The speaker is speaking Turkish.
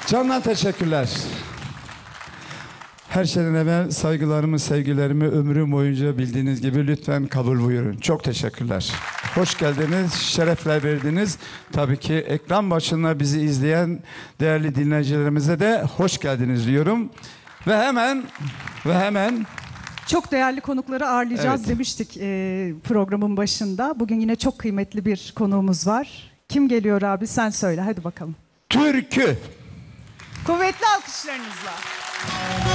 Candan teşekkürler. Her şeyden evvel saygılarımı, sevgilerimi ömrüm boyunca bildiğiniz gibi lütfen kabul buyurun. Çok teşekkürler. Hoş geldiniz, şerefler verdiniz. Tabii ki ekran başında bizi izleyen değerli dinleyicilerimize de hoş geldiniz diyorum. Ve hemen çok değerli konukları ağırlayacağız, evet, demiştik programın başında. Bugün yine çok kıymetli bir konuğumuz var. Kim geliyor abi, sen söyle hadi bakalım. türkü. Kuvvetli alkışlarınızla.